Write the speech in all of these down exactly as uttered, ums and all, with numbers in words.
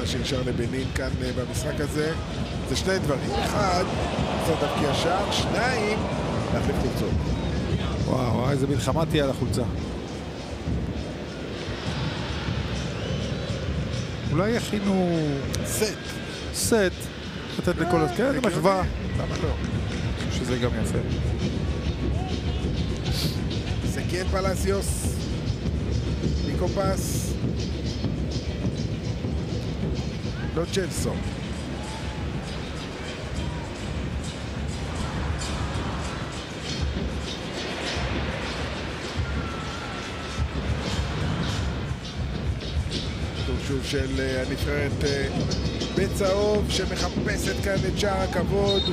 מה שנשאר לבנין כאן במשחק הזה זה שני דברים. אחד, לעשות תבקיע שער, שניים, להחליף חולצות. וואו, איזה מלחמה תהיה על החולצה. אולי יכינו... סט. סט. לתת לכל... כן, זה מחווה. למה לא? אני חושב שזה גם יפה. סקיאל פלסיוס. ניקו פס. לא צ'לסו. שוב של הנבחרת בצהוב שמחפשת כאן את שער הכבוד.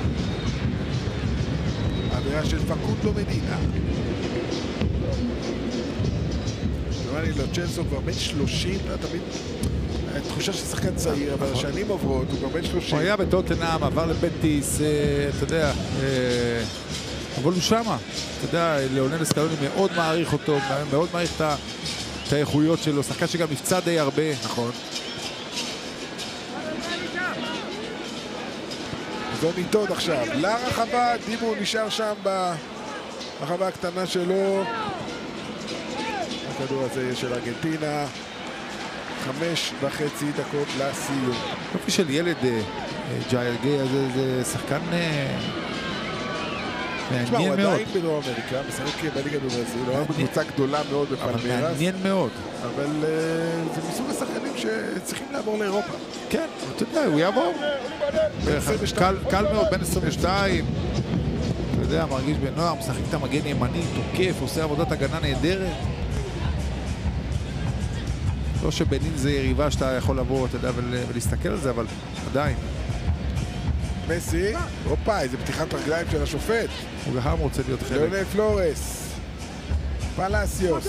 האווירה של פקונדו מדינה. נראה לי לו צ'לסו כבר בן שלושים, תמיד תחושה ששחקן צעיר, אבל השנים עוברות, הוא כבר בן שלושים. הוא היה בטוטנהאם, עבר לבטיס, אתה יודע, אבל הוא שמה. אתה יודע, ליאונל סקלוני מאוד מעריך אותו, מאוד מעריך את ה... את האיכויות שלו, שחקן שגם נפצע די הרבה. נכון. זו ניטוד עכשיו, לרחבה, דימו נשאר שם ברחבה הקטנה שלו. הכדור הזה יהיה של ארגנטינה. חמש וחצי דקות לסיום. יופי של ילד ג'אירגי, זה שחקן תשמע, הוא עדיין בדרום אמריקה, משחק בליגה בברזיל, הוא היה בקבוצה גדולה מאוד בפלמרס. אבל מעניין מאוד. אבל זה מסוג השחקנים שצריכים לעבור לאירופה. כן, אתה יודע, הוא יעבור. קל מאוד, בין עשרים ושתיים. אתה יודע, מרגיש בנוער, משחק את המגן ימני, תוקף, עושה עבודת הגנה נהדרת. לא שבנין זה יריבה שאתה יכול לבוא, אתה יודע, ולהסתכל על זה, אבל עדיין. מסי, הופה, איזה פתיחת רגליים של השופט. הוא גם רוצה להיות חלק. ליאונל פלורס. פלסיוס.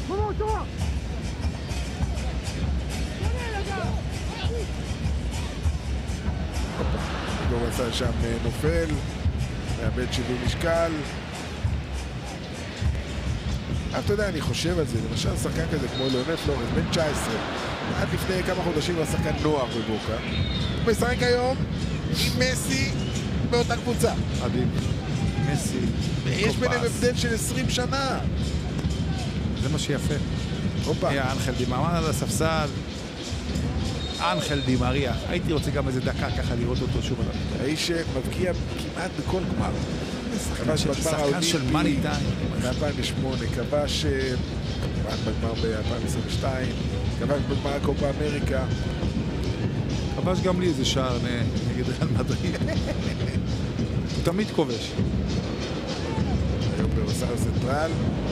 גור עשה שם נופל, מאבד שיווי משקל. אתה יודע, אני חושב על זה, למשל שחקן כזה כמו ליאונל פלורס, בן תשע עשרה, עד לפני כמה חודשים הוא שחקן נוער בבוקה. הוא משחק היום עם מסי באותה קבוצה. מדהים. מסי. ויש ביניהם הבדל של עשרים שנה. זה מה שיפה. הופה. היה אנחל דימריה על הספסל. אנחל דימריה. הייתי רוצה גם איזה דקה ככה לראות אותו שוב עליו. האיש שמבקיע כמעט בכל גמר. שחקן של מאני טיים. ב-אלפיים ושמונה, כבש בגמר ב-אלפיים עשרים ושתיים, כבש בגמר הקופה אמריקה. כבש גם לי איזה שער נגד ריאל מדריד. הוא תמיד כובש. היום ברוסאו סנטרל.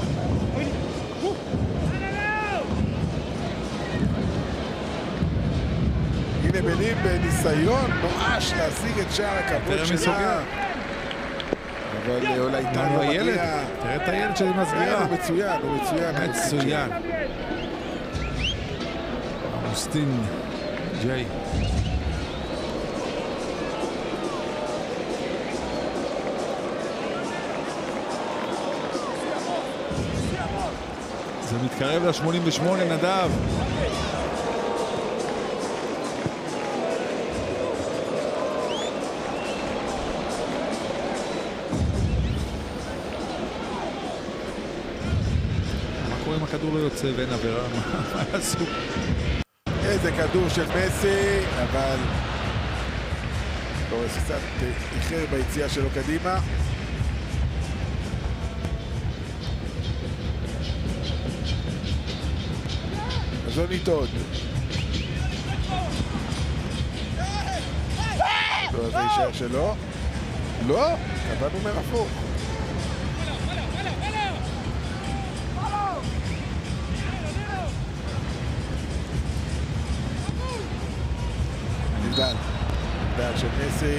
הנה בנים בניסיון נואש להשיג את שער הכבוד שלה. אבל אולי איתן לא מגיע. תראה את הילד שלי מסגירה. הוא מצוין, הוא מצוין. מצוין. אוסטין ג'יי. זה מתקרב ל-שמונים ושמונה, נדב. אם הכדור לא יוצא ואין עבירה, מה יעשו? איזה כדור של מסי, אבל טורס קצת איחר ביציאה שלו קדימה. אז לא ניטוד. לא, זה יישאר שלו. לא, קבענו מרפוק. דן, דן של מסי.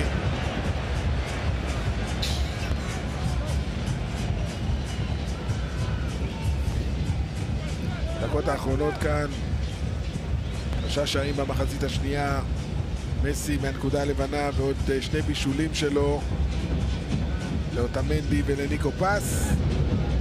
דקות האחרונות כאן, שלושה שערים במחצית השנייה, מסי מהנקודה הלבנה ועוד שני בישולים שלו לאוטמנדי ולניקו פס.